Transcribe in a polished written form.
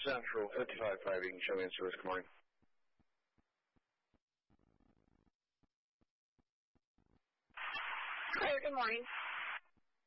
Central 55-5, show me in service. Good morning. Clear, good morning.